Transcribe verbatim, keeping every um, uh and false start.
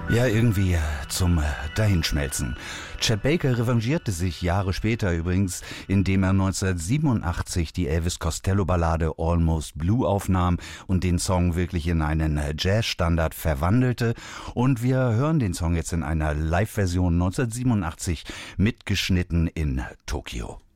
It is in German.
Ja, irgendwie äh, zum äh, Dahinschmelzen. Chet Baker revanchierte sich Jahre später übrigens, indem er neunzehnhundertsiebenundachtzig die Elvis Costello-Ballade Almost Blue aufnahm und den Song wirklich in einen äh, Jazz-Standard verwandelte. Und wir hören den Song jetzt in einer Live-Version neunzehnhundertsiebenundachtzig mitgeschnitten in Tokio.